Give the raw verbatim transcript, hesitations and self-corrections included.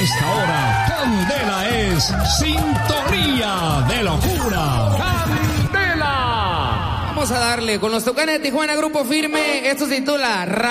esta hora, Candela es sintonía de locura. ¡Candela! Vamos a darle con los Tucanes de Tijuana, Grupo Firme. Esto se titula